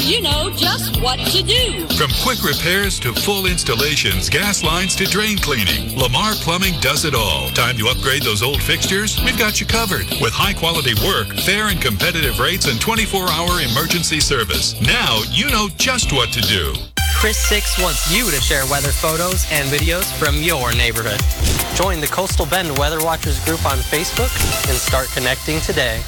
you know just what to do. From quick repairs to full installations, gas lines to drain cleaning, Lamar Plumbing does it all. Time to upgrade those old fixtures? We've got you covered with high-quality work, fair and competitive rates, and 24-hour emergency service. Now you know just what to do. Chris 6 wants you to share weather photos and videos from your neighborhood. Join the Coastal Bend Weather Watchers group on Facebook and start connecting today.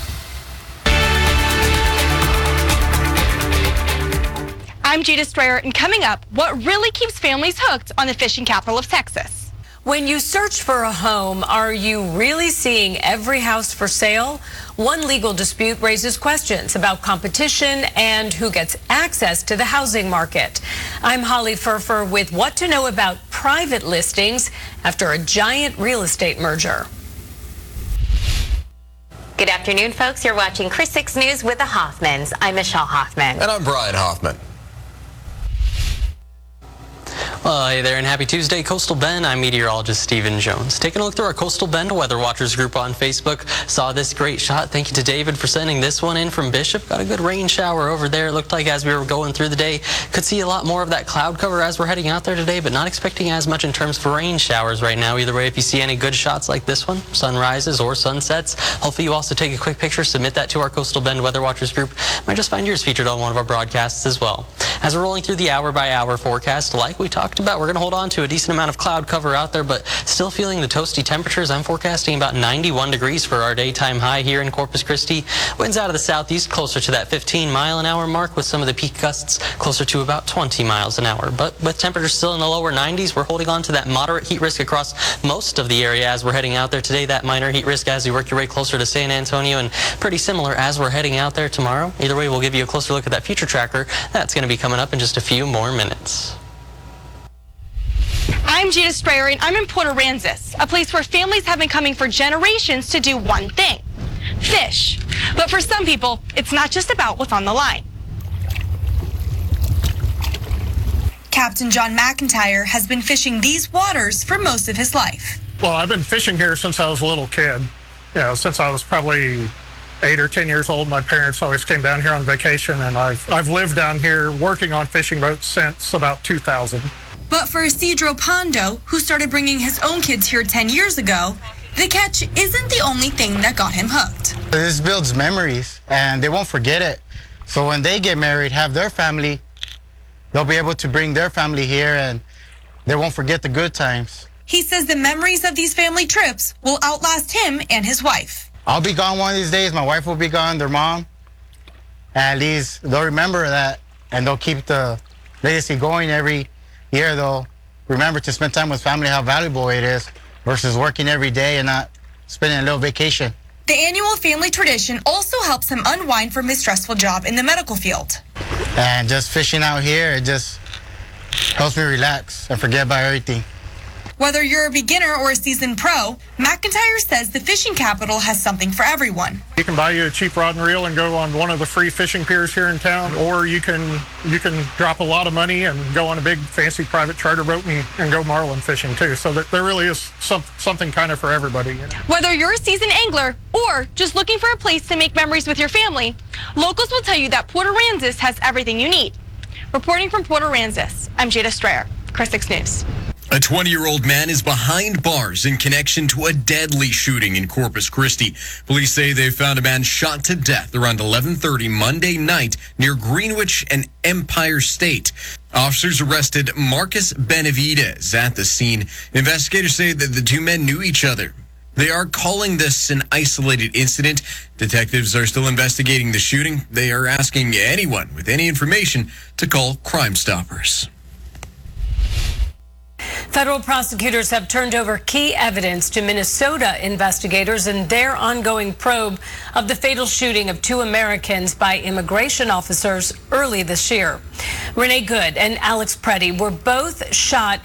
I'm Gita Strayer, and coming up, what really keeps families hooked on the fishing capital of Texas? When you search for a home, are you really seeing every house for sale? One legal dispute raises questions about competition and who gets access to the housing market. I'm Holly Furfer with what to know about private listings after a giant real estate merger. Good afternoon, folks. You're watching Chris 6 News with the Hoffmans. I'm Michelle Hoffman. And I'm Brian Hoffman. Well, hey there and happy Tuesday, Coastal Bend. I'm meteorologist Stephen Jones. Taking a look through our Coastal Bend Weather Watchers group on Facebook. Saw this great shot. Thank you to David for sending this one in from Bishop. Got a good rain shower over there. It looked like as we were going through the day, could see a lot more of that cloud cover as we're heading out there today, but not expecting as much in terms of rain showers right now. Either way, if you see any good shots like this one, sunrises or sunsets, hopefully you also take a quick picture, submit that to our Coastal Bend Weather Watchers group. Might just find yours featured on one of our broadcasts as well. As we're rolling through the hour-by-hour forecast, like we talked about, we're going to hold on to a decent amount of cloud cover out there, but still feeling the toasty temperatures. I'm forecasting about 91 degrees for our daytime high here in Corpus Christi. Winds out of the southeast closer to that 15-mile-an-hour mark, with some of the peak gusts closer to about 20 miles an hour. But with temperatures still in the lower 90s, we're holding on to that moderate heat risk across most of the area as we're heading out there today. That minor heat risk as you work your way closer to San Antonio, and pretty similar as we're heading out there tomorrow. Either way, we'll give you a closer look at that future tracker. That's going to be coming up in just a few more minutes. I'm Gita Strayer, and I'm in Port Aransas, a place where families have been coming for generations to do one thing: fish. But for some people, it's not just about what's on the line. Captain John McIntyre has been fishing these waters for most of his life. Well, I've been fishing here since I was a little kid. Since I was probably 8 or 10 years old. My parents always came down here on vacation, and I've lived down here working on fishing boats since about 2000. But for Isidro Pondo, who started bringing his own kids here 10 years ago, the catch isn't the only thing that got him hooked. This builds memories, and they won't forget it. So when they get married, have their family, they'll be able to bring their family here, and they won't forget the good times. He says the memories of these family trips will outlast him and his wife. I'll be gone one of these days. My wife will be gone, their mom. At least they'll remember that, and they'll keep the legacy going every year. They'll remember to spend time with family, how valuable it is, versus working every day and not spending a little vacation. The annual family tradition also helps him unwind from his stressful job in the medical field. And just fishing out here, it just helps me relax and forget about everything. Whether you're a beginner or a seasoned pro, McIntyre says the fishing capital has something for everyone. You can buy you a cheap rod and reel and go on one of the free fishing piers here in town, or you can drop a lot of money and go on a big fancy private charter boat and go marlin fishing too. So there really is something kind of for everybody. Whether you're a seasoned angler or just looking for a place to make memories with your family, locals will tell you that Port Aransas has everything you need. Reporting from Port Aransas, I'm Jada Strayer, Chris 6 News. A 20-year-old man is behind bars in connection to a deadly shooting in Corpus Christi. Police say they found a man shot to death around 11:30 Monday night near Greenwich and Empire State. Officers arrested Marcus Benavidez at the scene. Investigators say that the two men knew each other. They are calling this an isolated incident. Detectives are still investigating the shooting. They are asking anyone with any information to call Crime Stoppers. Federal prosecutors have turned over key evidence to Minnesota investigators in their ongoing probe of the fatal shooting of 2 Americans by immigration officers early this year. Renee Good and Alex Preddy were both shot